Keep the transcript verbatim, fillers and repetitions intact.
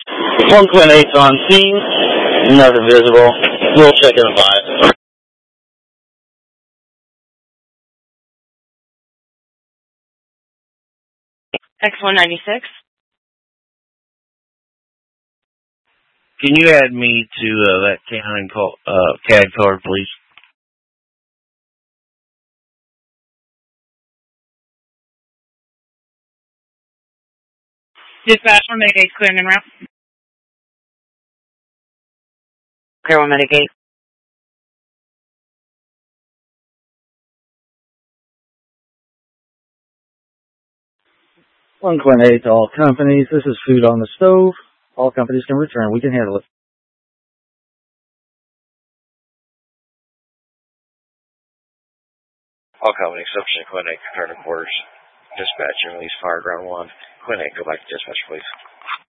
One Quinn eight on scene. Nothing visible. We'll check in a five. X one ninety-six. Can you add me to uh, that Canon call, uh, C A D card, please? Dispatch one mitigate clearing en route. Clear one mitigate. One Quinn eight to all companies. This is food on the stove. All companies can return. We can handle it. All companies, subject Quinn eight, return to quarters. Dispatch and release fire ground one. Quinn eight, go back to dispatch, please.